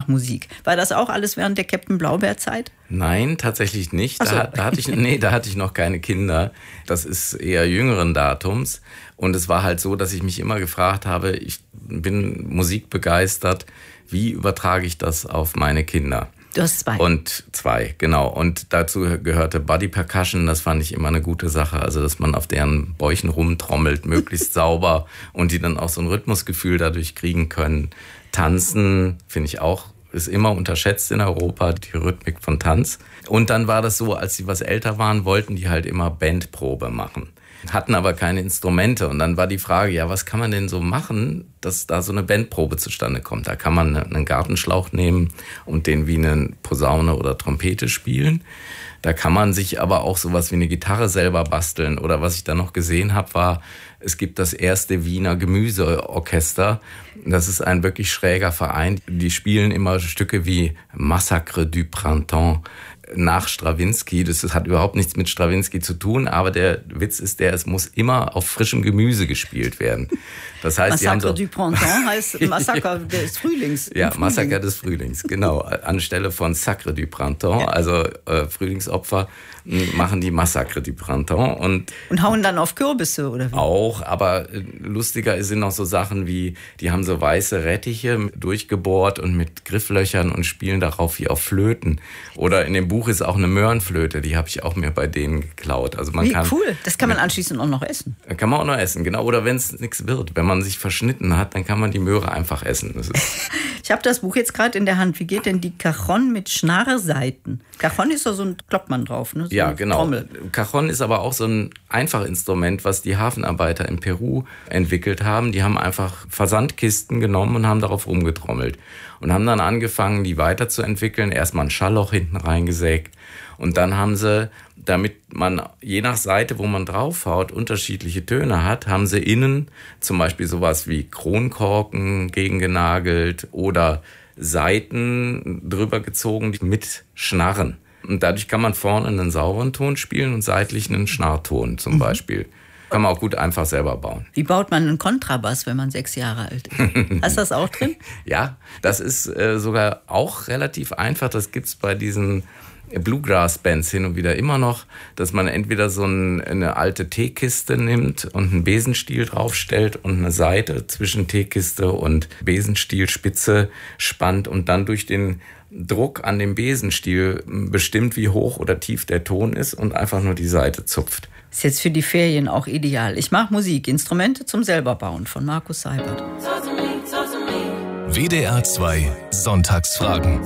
mache Musik. War das auch alles während der Captain Blaubeer-Zeit? Nein, tatsächlich nicht. Da hatte ich noch keine Kinder. Das ist eher jüngeren Datums. Und es war halt so, dass ich mich immer gefragt habe, ich bin musikbegeistert, wie übertrage ich das auf meine Kinder? Du hast 2. Und 2, genau. Und dazu gehörte Body Percussion, das fand ich immer eine gute Sache. Also, dass man auf deren Bäuchen rumtrommelt, möglichst sauber und die dann auch so ein Rhythmusgefühl dadurch kriegen können. Tanzen, finde ich auch, ist immer unterschätzt in Europa, die Rhythmik von Tanz. Und dann war das so, als sie was älter waren, wollten die halt immer Bandprobe machen. Hatten aber keine Instrumente. Und dann war die Frage, ja, was kann man denn so machen, dass da so eine Bandprobe zustande kommt? Da kann man einen Gartenschlauch nehmen und den wie eine Posaune oder Trompete spielen. Da kann man sich aber auch sowas wie eine Gitarre selber basteln. Oder was ich da noch gesehen habe, war, es gibt das erste Wiener Gemüseorchester. Das ist ein wirklich schräger Verein. Die spielen immer Stücke wie Massacre du Printemps nach Strawinsky. Das hat überhaupt nichts mit Strawinsky zu tun, aber der Witz ist es muss immer auf frischem Gemüse gespielt werden. Das heißt, Massacre du Printemps heißt Massaker des Frühlings. Ja, Massaker des Frühlings, genau. Anstelle von Sacre du Printemps, also Frühlingsopfer, machen die Massacre du Printemps. Und hauen dann auf Kürbisse, oder wie? Auch, aber lustiger sind noch so Sachen wie, die haben so weiße Rettiche durchgebohrt und mit Grifflöchern und spielen darauf wie auf Flöten. Oder in dem Buch ist auch eine Möhrenflöte, die habe ich auch mir bei denen geklaut. Also man kann, cool, das kann man anschließend auch noch essen. Kann man auch noch essen, genau. Oder wenn es nichts wird, wenn man sich verschnitten hat, dann kann man die Möhre einfach essen. Ich habe das Buch jetzt gerade in der Hand. Wie geht denn die Cajon mit Schnarrseiten? Cajon ist doch so ein Kloppmann drauf, ne? So ja, genau. Trommel. Cajon ist aber auch so ein Einfachinstrument, was die Hafenarbeiter in Peru entwickelt haben. Die haben einfach Versandkisten genommen und haben darauf rumgetrommelt. Und haben dann angefangen, die weiterzuentwickeln. Erstmal ein Schallloch hinten reingesägt. Und dann haben sie, damit man je nach Seite, wo man draufhaut, unterschiedliche Töne hat, haben sie innen zum Beispiel sowas wie Kronkorken gegengenagelt oder Saiten drüber gezogen mit Schnarren. Und dadurch kann man vorne einen sauberen Ton spielen und seitlich einen Schnarrton zum Beispiel. Kann man auch gut einfach selber bauen. Wie baut man einen Kontrabass, wenn man 6 Jahre alt ist? Hast du das auch drin? Ja, das ist sogar auch relativ einfach. Das gibt's bei diesen Bluegrass-Bands hin und wieder immer noch, dass man entweder so eine alte Teekiste nimmt und einen Besenstiel draufstellt und eine Seite zwischen Teekiste und Besenstielspitze spannt und dann durch den Druck an dem Besenstiel bestimmt, wie hoch oder tief der Ton ist und einfach nur die Seite zupft. Ist jetzt für die Ferien auch ideal. Ich mache Musik, Instrumente zum Selberbauen von Markus Seibert. WDR 2 Sonntagsfragen.